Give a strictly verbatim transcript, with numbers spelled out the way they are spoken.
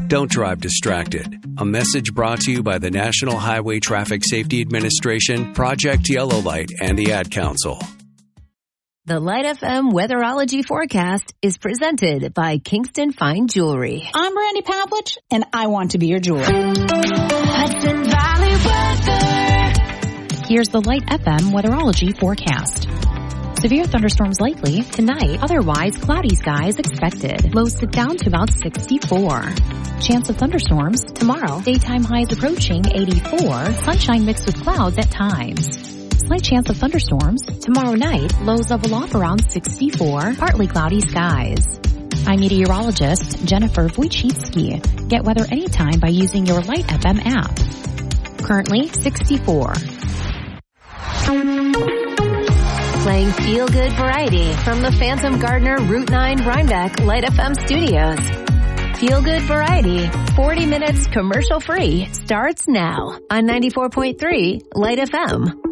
Don't drive distracted. A message brought to you by the National Highway Traffic Safety Administration, Project Yellow Light, and the Ad Council. The Light F M Weatherology Forecast is presented by Kingston Fine Jewelry. I'm Brandy Pavlich, and I want to be your jeweler. Hudson Valley weather. Here's the Light F M Weatherology Forecast. Severe thunderstorms likely tonight, otherwise cloudy skies expected. Lows sit down to about sixty-four. Chance of thunderstorms tomorrow. Daytime highs approaching eighty-four. Sunshine mixed with clouds at times. Slight chance of thunderstorms tomorrow night. Lows level off around sixty-four. Partly cloudy skies. I'm meteorologist Jennifer Wojcicki. Get weather anytime by using your Light F M app. Currently sixty-four. Playing feel-good variety from the Phantom Gardener Route nine Rhinebeck Light F M studios. Feel-good variety, forty minutes commercial-free, starts now on ninety-four point three Light F M.